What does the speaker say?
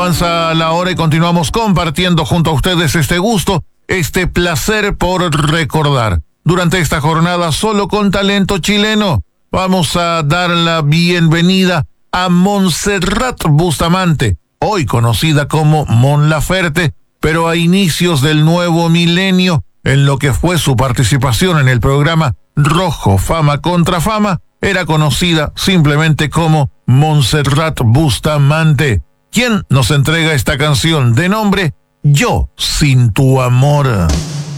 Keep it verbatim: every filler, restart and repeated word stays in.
avanza la hora y continuamos compartiendo junto a ustedes este gusto, este placer por recordar. Durante esta jornada solo con talento chileno, vamos a dar la bienvenida a Montserrat Bustamante, hoy conocida como Mon Laferte, pero a inicios del nuevo milenio, en lo que fue su participación en el programa Rojo Fama contra Fama, era conocida simplemente como Montserrat Bustamante, quien nos entrega esta canción de nombre Yo sin tu amor.